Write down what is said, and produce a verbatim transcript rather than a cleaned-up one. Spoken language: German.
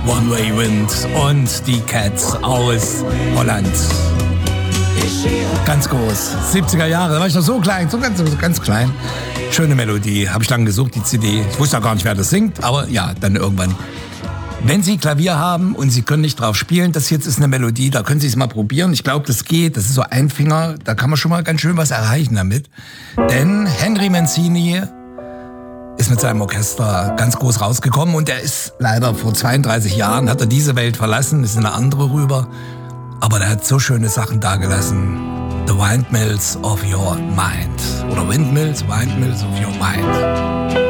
One Way Wind und die Cats aus Holland. Ganz groß. siebziger Jahre, da war ich noch so klein, so ganz, so ganz klein. Schöne Melodie, habe ich lange gesucht, die C D. Ich wusste auch gar nicht, wer das singt, aber ja, dann irgendwann. Wenn Sie Klavier haben und Sie können nicht drauf spielen, das jetzt ist eine Melodie, da können Sie es mal probieren. Ich glaube, das geht, das ist so ein Finger, da kann man schon mal ganz schön was erreichen damit. Denn Henry Mancini ist mit seinem Orchester ganz groß rausgekommen und er ist leider vor zweiunddreißig Jahren, hat er diese Welt verlassen, ist in eine andere rüber. Aber der hat so schöne Sachen dagelassen. The Windmills of Your Mind. Oder Windmills, Windmills of Your Mind.